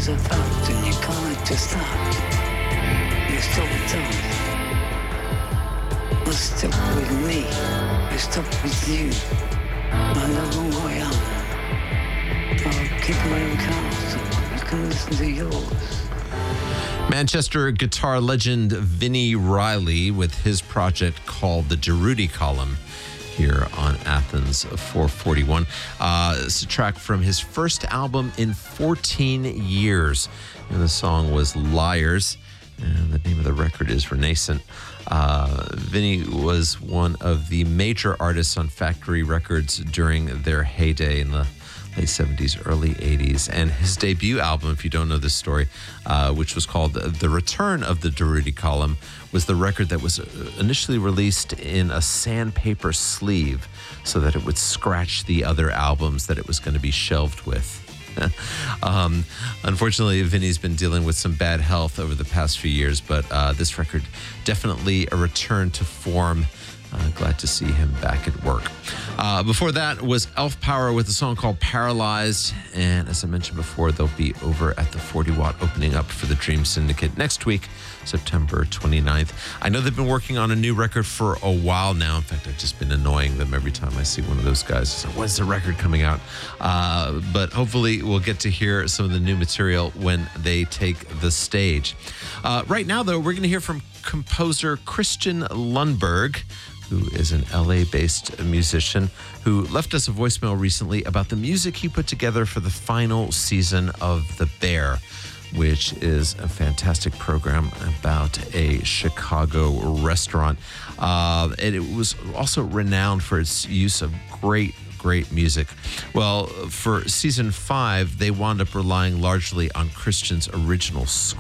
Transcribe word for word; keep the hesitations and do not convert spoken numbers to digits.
is a fact and you can't just stop. You stop done. I stuck with me. I stuck with you. I know who I am. I'll keep my own castle. I can listen to yours. Manchester guitar legend Vinnie Riley with his project called the Durruti Column here on Athens four forty-one. Uh, it's a track from his first album in fourteen years. And the song was Liars, and the name of the record is Renascent. Uh, Vinnie was one of the major artists on Factory Records during their heyday in the late seventies, early eighties. And his debut album, if you don't know this story, uh, which was called The Return of the Durruti Column, was the record that was initially released in a sandpaper sleeve so that it would scratch the other albums that it was going to be shelved with. um, unfortunately, Vinny's been dealing with some bad health over the past few years, but uh, this record, definitely a return to form. Uh, glad to see him back at work. Uh, before that was Elf Power with a song called Paralyzed. And as I mentioned before, they'll be over at the forty watt opening up for the Dream Syndicate next week, September twenty-ninth. I know they've been working on a new record for a while now. In fact, I've just been annoying them every time I see one of those guys. So when's the record coming out? Uh, but hopefully we'll get to hear some of the new material when they take the stage. Uh, right now, though, we're going to hear from composer Christian Lundberg, who is an L A-based musician who left us a voicemail recently about the music he put together for the final season of The Bear, which is a fantastic program about a Chicago restaurant. Uh, and it was also renowned for its use of great great music. Well, for season five, they wound up relying largely on Christian's original score.